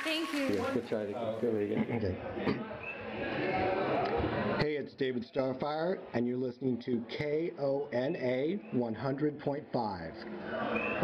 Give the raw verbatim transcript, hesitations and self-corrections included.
Thank you. Yeah, good try to go again. Okay. Hey, it's David Starfire, and you're listening to K O N A one hundred point five.